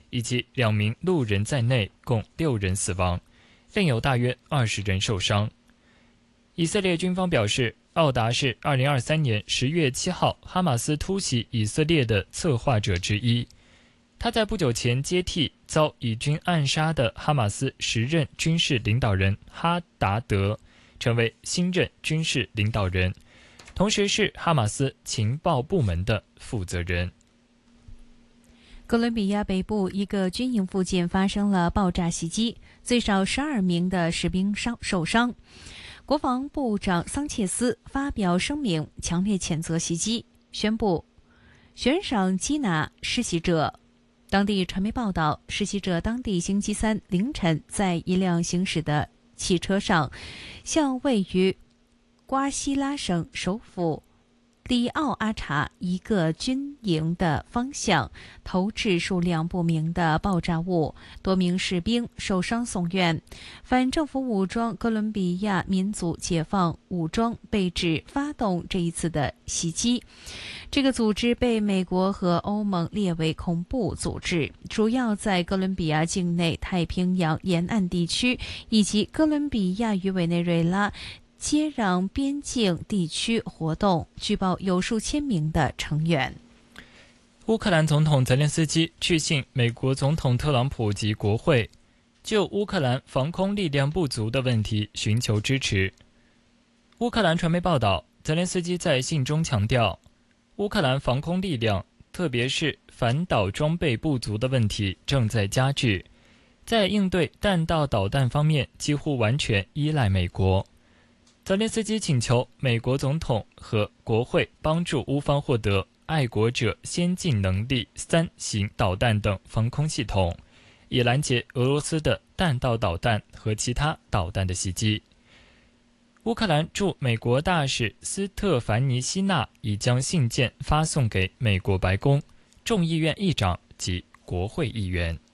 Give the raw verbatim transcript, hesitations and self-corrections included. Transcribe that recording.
以及两名路人在内，共六人死亡，另有大约二十人受伤。以色列军方表示，奥达是二零二三年十月七号哈马斯突袭以色列的策划者之一。他在不久前接替遭以军暗杀的哈马斯时任军事领导人哈达德，成为新任军事领导人，同时是哈马斯情报部门的负责人。 哥伦比亚北部一个军营附近发生了爆炸袭击，最少十二名的士兵伤受伤。国防部长桑切斯发表声明，强烈谴责袭击，宣布悬赏缉拿施袭者。当地传媒报道，施袭者当地星期三凌晨在一辆行驶的汽车上，向位于瓜西拉省首府里奥阿查一个军营的方向投掷数量不明的爆炸物，多名士兵受伤送院。反政府武装哥伦比亚民族解放武装被指发动这一次的袭击。这个组织被美国和欧盟列为恐怖组织，主要在哥伦比亚境内太平洋沿岸地区以及哥伦比亚与委内瑞拉接壤边境地区活动，据报有数千名的成员。 乌克兰总统泽连斯基致信美国总统特朗普及国会，就乌克兰防空力量不足的问题寻求支持。乌克兰传媒报道，泽连斯基在信中强调，乌克兰防空力量，特别是反导装备不足的问题正在加剧，在应对弹道导弹方面几乎完全依赖美国。泽连斯基请求美国总统和国会帮助乌方获得爱国者先进能力三型导弹等防空系统，以拦截俄罗斯的弹道导弹和其他导弹的袭击。乌克兰驻美国大使斯特凡尼希纳已将信件发送给美国白宫、众议院议长及国会议员。